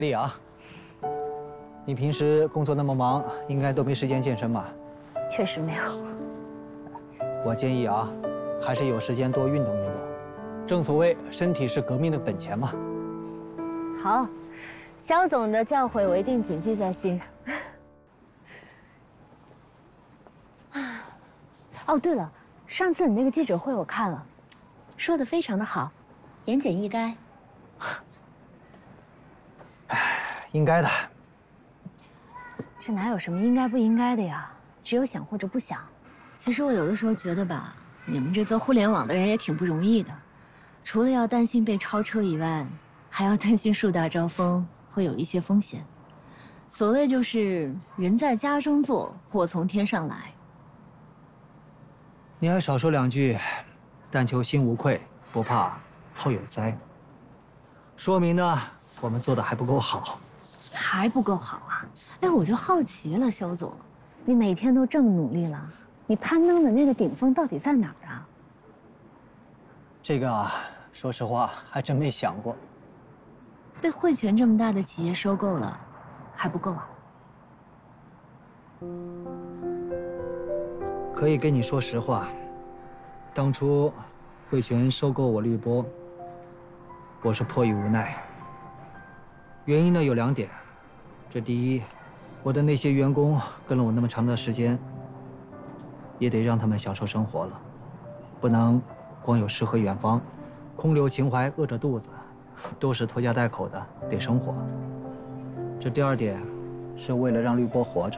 丽雅，你平时工作那么忙，应该都没时间健身吧？ 确实没有。 我建议啊，还是有时间多运动运动。正所谓身体是革命的本钱嘛。 好，肖总的教诲我一定谨记在心。哦，对了，上次你那个记者会我看了，说的非常的好，言简意赅。 应该的。 这哪有什么应该不应该的呀？只有想或者不想。其实我有的时候觉得吧，你们这做互联网的人也挺不容易的，除了要担心被超车以外，还要担心树大招风，会有一些风险。所谓就是人在家中坐，祸从天上来。 你还少说两句，但求心无愧，不怕后有灾。说明呢，我们做的还不够好。 还不够好啊！哎，我就好奇了，肖总，你每天都这么努力了，你攀登的那个顶峰到底在哪儿啊？ 这个啊，说实话还真没想过。 被汇泉这么大的企业收购了，还不够啊？ 可以跟你说实话，当初汇泉收购我绿波，我是迫于无奈。原因呢有2点，这第一，我的那些员工跟了我那么长的时间，也得让他们享受生活了，不能光有诗和远方，空留情怀饿着肚子，都是拖家带口的，得生活。这第2点，是为了让绿波活着。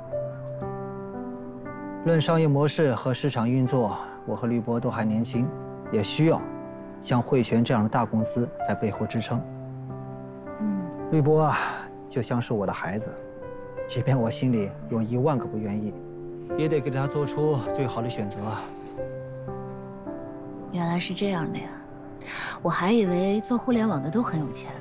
论商业模式和市场运作，我和绿波都还年轻，也需要像汇泉这样的大公司在背后支撑。绿波啊，就像是我的孩子，即便我心里有1万个不愿意，也得给他做出最好的选择。 原来是这样的呀，我还以为做互联网的都很有钱。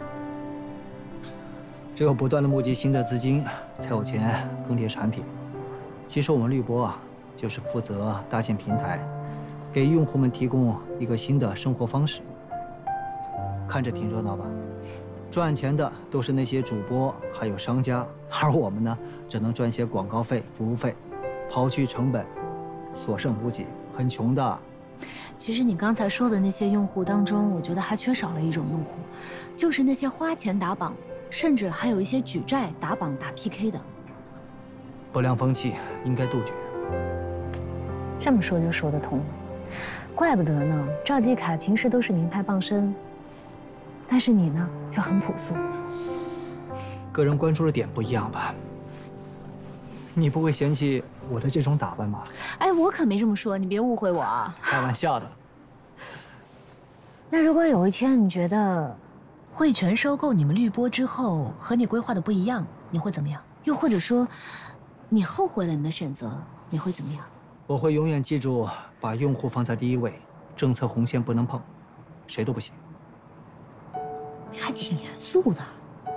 只有不断的募集新的资金，才有钱更迭产品。其实我们绿波啊，就是负责搭建平台，给用户们提供一个新的生活方式。看着挺热闹吧？赚钱的都是那些主播还有商家，而我们呢，只能赚些广告费、服务费，刨去成本，所剩无几，很穷的。 其实你刚才说的那些用户当中，我觉得还缺少了一种用户，就是那些花钱打榜，甚至还有一些举债打榜打 PK 的。 不良风气应该杜绝。 这么说就说得通了，怪不得呢。赵继凯平时都是名牌傍身，但是你呢就很朴素。 个人关注的点不一样吧？你不会嫌弃我的这种打扮吧？ 哎，我可没这么说，你别误会我啊。 开玩笑的。 那如果有一天你觉得汇泉收购你们绿波之后和你规划的不一样，你会怎么样？又或者说，你后悔了你的选择，你会怎么样？ 我会永远记住，把用户放在第1位，政策红线不能碰，谁都不行。 你还挺严肃的。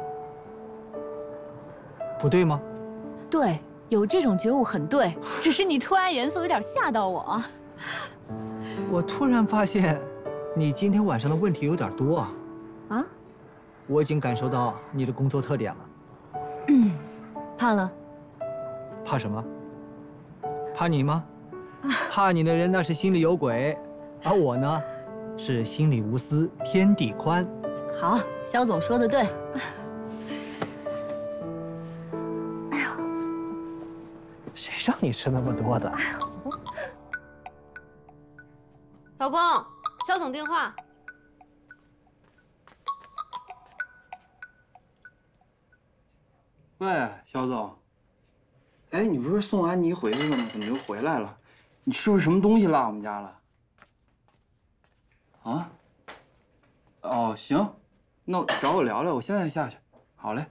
不对吗？ 对，有这种觉悟很对，只是你突然严肃，有点吓到我。 我突然发现，你今天晚上的问题有点多啊。 啊？ 我已经感受到你的工作特点了。 怕了？ 怕什么？怕你吗？怕你的人那是心里有鬼，而我呢，是心里无私，天地宽。 好，肖总说的对。哎呦， 谁让你吃那么多的？ 老公，肖总电话。 喂，肖总。哎，你不是送安妮回去了吗？怎么又回来了？你是不是什么东西落我们家了？啊？哦，行，那找我聊聊，我现在下去。好嘞。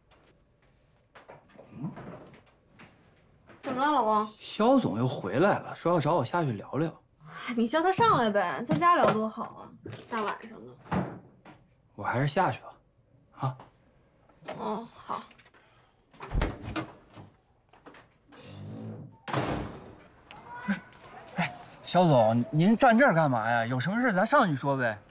怎么了，老公？ 肖总又回来了，说要找我下去聊聊。 你叫他上来呗，在家聊多好啊，大晚上的。 我还是下去吧。啊？ 哦，好。 肖总，您站这儿干嘛呀？有什么事咱上去说呗。